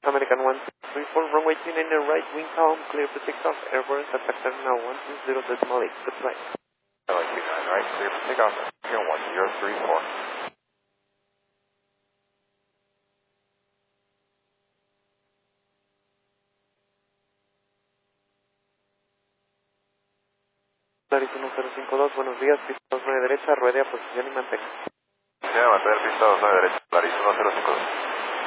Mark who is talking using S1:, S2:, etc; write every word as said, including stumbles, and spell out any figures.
S1: American one two three four, runway two nine right, wing calm, clear for takeoff, airborne, contact terminal one two zero decimal eight, goodbye.
S2: Runway two nine right, clear for takeoff, here one zero three four.
S1: Claris uno cero cinco dos, buenos días, pista dos nueve derecha, ruede a posición y mantenga.
S2: Se va a mantener pista dos nueve derecha, Claris uno cero cinco dos.